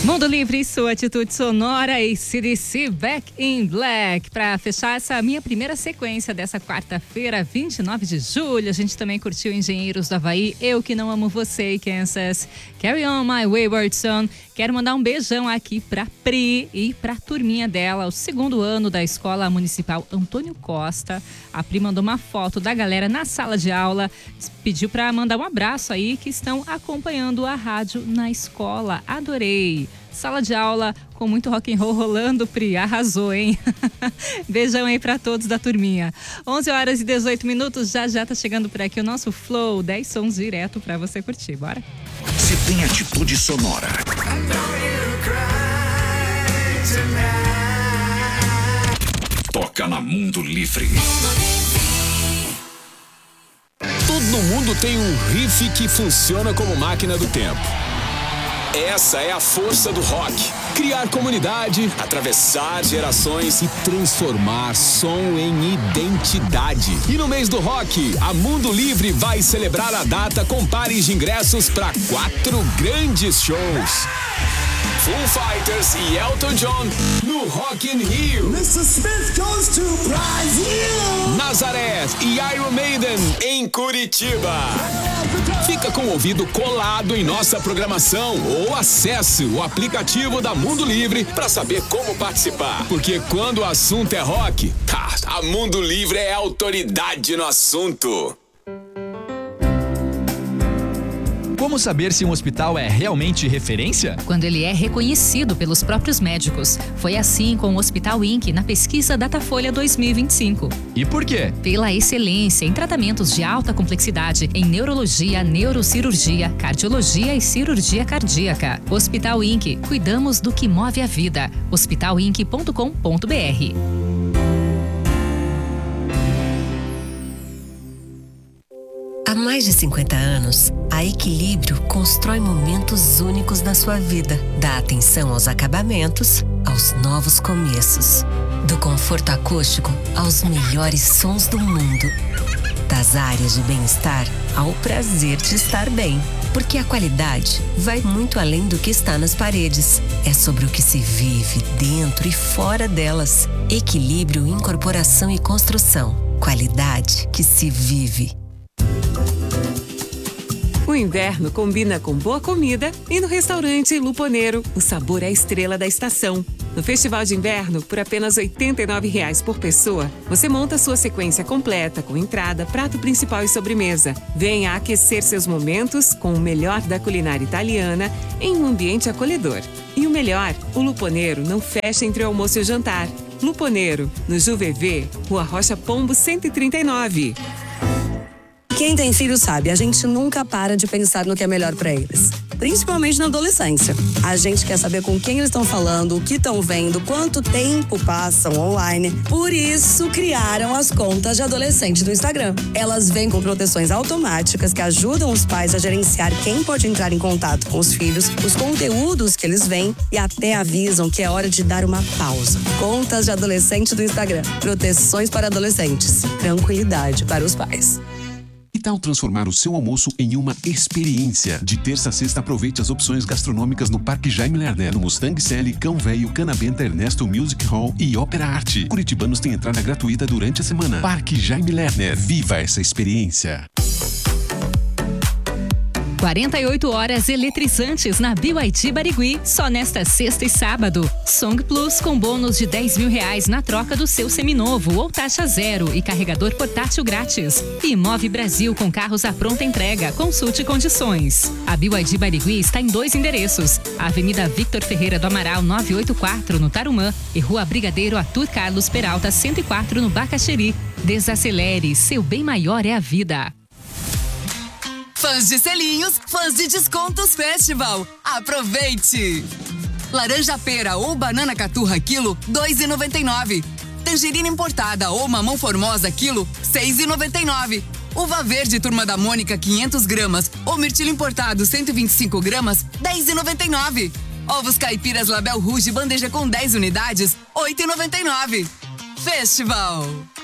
Mundo Livre, sua atitude sonora e AC/DC Back in Black. Para fechar essa minha primeira sequência dessa quarta-feira, 29 de julho, a gente também curtiu Engenheiros do Havaí, Eu Que Não Amo Você e Kansas, Carry On My Wayward Son. Quero mandar um beijão aqui pra Pri e pra turminha dela, o segundo ano da Escola Municipal Antônio Costa. A Pri mandou uma foto da galera na sala de aula, pediu pra mandar um abraço aí que estão acompanhando a rádio na escola. Adorei! Sala de aula com muito rock and roll rolando, Pri, arrasou, hein? Beijão aí pra todos da turminha. 11h18, já tá chegando por aqui o nosso Flow, 10 sons direto pra você curtir, bora? Se tem atitude sonora, toca na Mundo Livre. Todo mundo tem um riff que funciona como máquina do tempo. Essa é a força do rock. Criar comunidade, atravessar gerações e transformar som em identidade. E no mês do rock, a Mundo Livre vai celebrar a data com pares de ingressos para 4 grandes shows. Foo Fighters e Elton John no Rock in Rio. Mr. Smith goes to Brazil. Nazareth e Iron Maiden em Curitiba. Fica com o ouvido colado em nossa programação ou acesse o aplicativo da Mundo Livre para saber como participar. Porque quando o assunto é rock, a Mundo Livre é autoridade no assunto. Como saber se um hospital é realmente referência? Quando ele é reconhecido pelos próprios médicos. Foi assim com o Hospital Inc. na pesquisa Datafolha 2025. E por quê? Pela excelência em tratamentos de alta complexidade em neurologia, neurocirurgia, cardiologia e cirurgia cardíaca. Hospital Inc. Cuidamos do que move a vida. hospitalinc.com.br. Há mais de 50 anos, a Equilíbrio constrói momentos únicos na sua vida. Dá atenção aos acabamentos, aos novos começos. Do conforto acústico aos melhores sons do mundo. Das áreas de bem-estar ao prazer de estar bem. Porque a qualidade vai muito além do que está nas paredes. É sobre o que se vive dentro e fora delas. Equilíbrio, incorporação e construção. Qualidade que se vive. O inverno combina com boa comida e no restaurante Luponeiro, o sabor é a estrela da estação. No Festival de Inverno, por apenas R$ 89,00 por pessoa, você monta sua sequência completa com entrada, prato principal e sobremesa. Venha aquecer seus momentos com o melhor da culinária italiana em um ambiente acolhedor. E o melhor, o Luponeiro não fecha entre o almoço e o jantar. Luponeiro, no JuVV, Rua Rocha Pombo 139. Quem tem filho sabe, a gente nunca para de pensar no que é melhor para eles. Principalmente na adolescência. A gente quer saber com quem eles estão falando, o que estão vendo, quanto tempo passam online. Por isso, criaram as contas de adolescente do Instagram. Elas vêm com proteções automáticas que ajudam os pais a gerenciar quem pode entrar em contato com os filhos, os conteúdos que eles veem e até avisam que é hora de dar uma pausa. Contas de adolescente do Instagram. Proteções para adolescentes. Tranquilidade para os pais. Que tal transformar o seu almoço em uma experiência? De terça a sexta, aproveite as opções gastronômicas no Parque Jaime Lerner, no Mustang Sally, Cão Velho, Canabenta, Ernesto Music Hall e Ópera Arte. Curitibanos têm entrada gratuita durante a semana. Parque Jaime Lerner. Viva essa experiência! 48 horas eletrizantes na BYD Barigui, só nesta sexta e sábado. Song Plus com bônus de R$10.000 na troca do seu seminovo ou taxa zero e carregador portátil grátis. E Move Brasil com carros à pronta entrega. Consulte condições. A BYD Barigui está em 2 endereços. Avenida Victor Ferreira do Amaral 984 no Tarumã e Rua Brigadeiro Arthur Carlos Peralta 104 no Bacaxeri. Desacelere, seu bem maior é a vida. Fãs de selinhos, fãs de descontos Festival. Aproveite! Laranja pera ou banana caturra quilo, R$ 2,99. Tangerina importada ou mamão formosa quilo, R$ 6,99. Uva verde Turma da Mônica 500 gramas ou mirtilo importado 125 gramas, R$ 10,99. Ovos caipiras Label Rouge bandeja com 10 unidades, R$ 8,99. Festival!